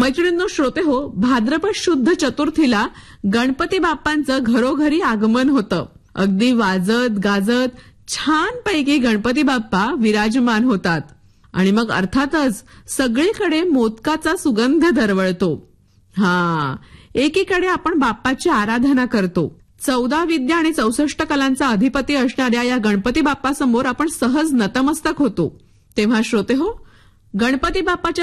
मैत्रिणींनो, श्रोते हो, भाद्रपद शुद्ध चतुर्थीला गणपती बाप्पांचं घरोघरी आगमन होतं. अगदी वाजत गाजत छानपैकी गणपती बाप्पा विराजमान होतात आणि मग अर्थातच सगळीकडे मोदकाचा सुगंध दरवळतो. एकीकडे आपण बाप्पाची आराधना करतो. 14 विद्या आणि 64 कलांचा अधिपती असणाऱ्या या गणपती बाप्पासमोर आपण सहज नतमस्तक होतो. तेव्हा श्रोते हो, गणपती बाप्पाच्या